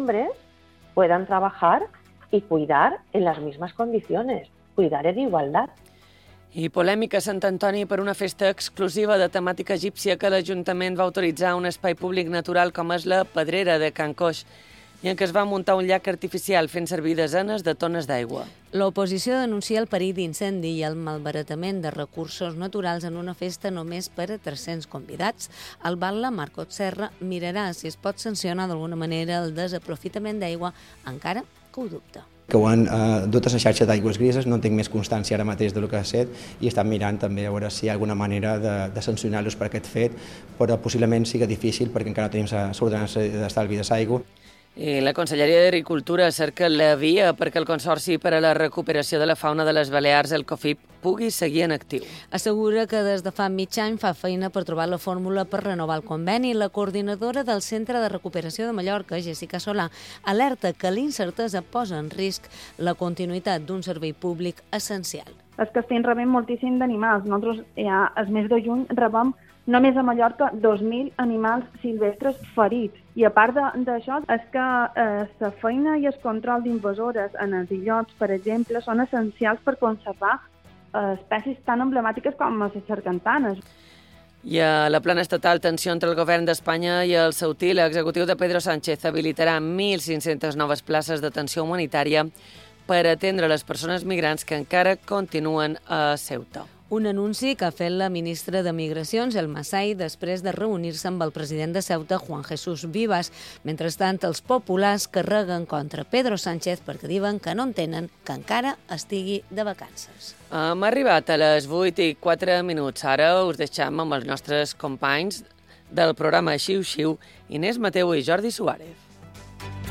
hombres puedan trabajar y cuidar en las mismas condiciones, cuidar en igualdad. I polèmica a Sant Antoni per una festa exclusiva de temàtica egípcia que l'Ajuntament va autoritzar a un espai públic natural com és la Pedrera de Can Coix, i en què es va muntar un llac artificial fent servir desenes de tones d'aigua. L'oposició denuncia el perill d'incendi i el malbaratament de recursos naturals en una festa només per a 300 convidats. El batlle Marcos Serra mirarà si es pot sancionar d'alguna manera el desaprofitament d'aigua, encara que ho dubta. Que ho han dut a la xarxa d'aigües grises, no tinc més constància ara mateix del que ha estat i estan mirant també a veure si hi ha alguna manera de sancionar-los per aquest fet, però possiblement sigui difícil perquè encara no tenim l'ordenança d'estalvi de l'aigua. I la Conselleria d'Agricultura cerca la via perquè el Consorci per a la Recuperació de la Fauna de les Balears, el COFIP, pugui seguir en actiu. Assegura que des de fa mig any fa feina per trobar la fórmula per renovar el conveni. La coordinadora del Centre de Recuperació de Mallorca, Jessica Solà, alerta que l'incertesa posa en risc la continuïtat d'un servei públic essencial. És que estem rebent moltíssim d'animals. Nosaltres ja el mes de juny rebem només a Mallorca 2.000 animals silvestres ferits. I a part d'això, és que la feina i el control d'invasores en els illots, per exemple, són essencials per conservar espècies tan emblemàtiques com les sargantanes. I a la plana estatal, tensió entre el govern d'Espanya i el Ceutí. L'executiu de Pedro Sánchez habilitarà 1.500 noves places d'atenció humanitària per atendre les persones migrants que encara continuen a Ceuta. Un anunci que ha fet la ministra de Migracions, El Masai, després de reunir-se amb el president de Ceuta, Juan Jesús Vivas. Mentrestant, els populars carreguen contra Pedro Sánchez perquè diuen que no entenen que encara estigui de vacances. Hem arribat a les 8:04. Ara us deixem amb els nostres companys del programa Xiu Xiu, Inés Mateu i Jordi Suárez.